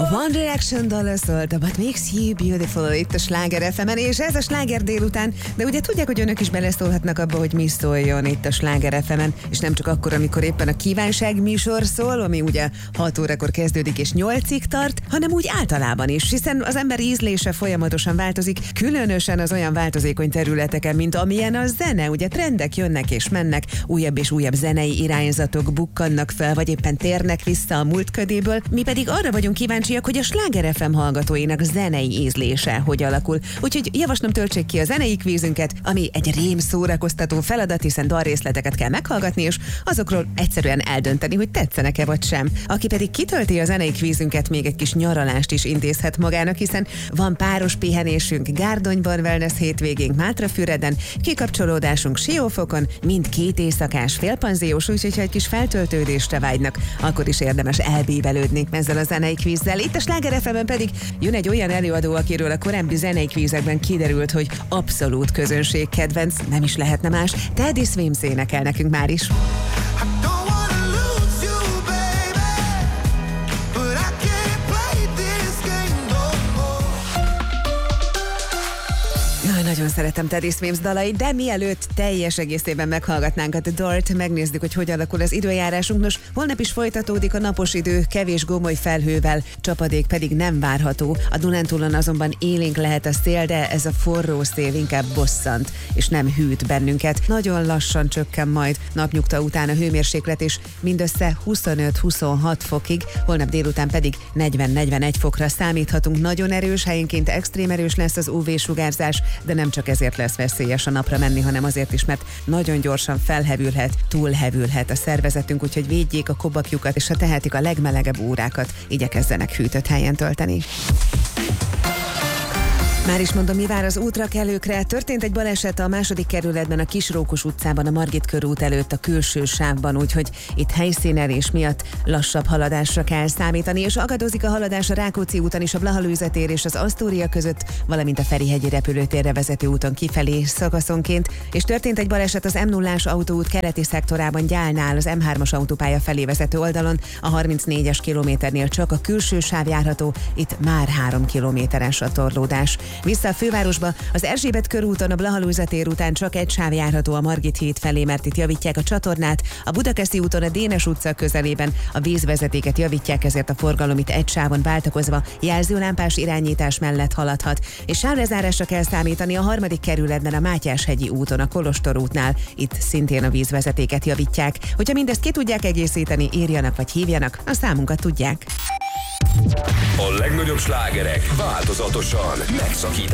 One Direction dala szólt a What Makes You Beautiful itt a Sláger FM-en, és ez a Sláger délután, de ugye tudják, hogy önök is beleszólhatnak abba, hogy mi szóljon itt a Sláger FM-en, és nem csak akkor, amikor éppen a kívánság műsor szól, ami ugye 6 órakor kezdődik és 8-ig tart, hanem úgy általában is, hiszen az ember ízlése folyamatosan változik, különösen az olyan változékony területeken, mint amilyen a zene, ugye trendek jönnek és mennek, újabb és újabb zenei irányzatok bukkannak fel, vagy éppen térnek vissza a múlt ködéből, mi pedig arra vagyunk kíváncsiak, hogy a Sláger FM hallgatóinak zenei ízlése hogy alakul. Úgyhogy javaslom, töltsék ki a zenei kvízünket, ami egy rém szórakoztató feladat, hiszen dalrészleteket kell meghallgatni, és azokról egyszerűen eldönteni, hogy tetszenek-e vagy sem. Aki pedig kitölti a zenei kvízünket, még egy kis nyaralást is intézhet magának, hiszen van páros pihenésünk Gárdonyban, wellness hétvégénk Mátrafüreden, kikapcsolódásunk Siófokon, mind 2 éjszakás félpanziós, úgyhogy ha egy kis feltöltődésre vágynak, akkor is érdemes elbívelődni ezzel a zenei kvízzel. Itt a Sláger FM-en pedig jön egy olyan előadó, akiről a korábbi zenei kvízekben kiderült, hogy abszolút közönségkedvenc, nem is lehetne más. Teddy Swims énekel nekünk már is. Nagyon szeretem Teddy Swims dalait, de mielőtt teljes egészében meghallgatnánk a The Door-t, megnézzük, hogy hogy alakul az időjárásunk. Nos, holnap is folytatódik a napos idő, kevés gomoly felhővel, csapadék pedig nem várható. A Dunántúlon azonban élénk lehet a szél, de ez a forró szél inkább bosszant, és nem hűt bennünket. Nagyon lassan csökken majd napnyugta után a hőmérséklet, és mindössze 25-26 fokig, holnap délután pedig 40-41 fokra számíthatunk. Nagyon erős, helyenként extrém erős lesz az UV-sugárzás, de nem csak ezért lesz veszélyes a napra menni, hanem azért is, mert nagyon gyorsan felhevülhet, túlhevülhet a szervezetünk, úgyhogy védjék a kobakjukat, és ha tehetik, a legmelegebb órákat igyekezzenek hűtött helyen tölteni. Már is mondom, mi vár az útrakelőkre. Történt egy baleset a 2. kerületben, a Kisrókus utcában, a Margit körút előtt, a külső sávban, úgyhogy itt helyszínelés miatt lassabb haladásra kell számítani, és akadozik a haladás a Rákóczi úton is, a Blaha tér és az Asztória között, valamint a Ferihegyi repülőtérre vezető úton kifelé szakaszonként, és történt egy baleset az M0-ás autóút keleti szektorában Gyálnál, az M3-as autópálya felé vezető oldalon, a 34-es kilométernél csak a külső sáv járható, itt már 3 kilométeres a torlódás. Vissza a fővárosba, az Erzsébet körúton, a Blaha tér után csak egy sáv járható a Margit híd felé, mert itt javítják a csatornát, a Budakeszi úton a Dénes utca közelében a vízvezetéket javítják, ezért a forgalom itt egy sávon váltakozva jelzőlámpás irányítás mellett haladhat, és sávlezárásra kell számítani a 3. kerületben, a Mátyás-hegyi úton, a Kolostor útnál, itt szintén a vízvezetéket javítják. Hogyha mindezt ki tudják egészíteni, írjanak vagy hívjanak, a számunkat tudják. A legnagyobb slágerek változatosan megszakításban.